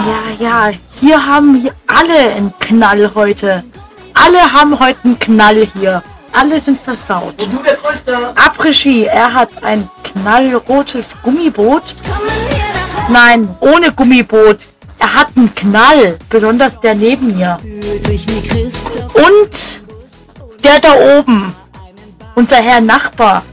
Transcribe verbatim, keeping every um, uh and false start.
ja, ja. Hier haben hier alle einen Knall heute. Alle haben heute einen Knall hier. Alle sind versaut. Und du der Größte. Après-Ski, er hat ein knallrotes Gummiboot. Nein, ohne Gummiboot. Er hat einen Knall. Besonders der neben mir. Und der da oben. Unser Herr Nachbar.